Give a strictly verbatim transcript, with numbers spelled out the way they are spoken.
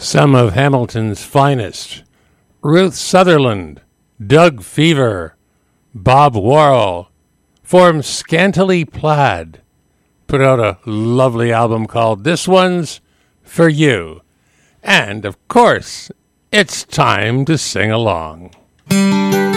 Some of Hamilton's finest: Ruth Sutherland, Doug Fever, Bob Worrell, form Scantily Plaid, put out a lovely album called This One's For You. And, of course, it's time to sing along.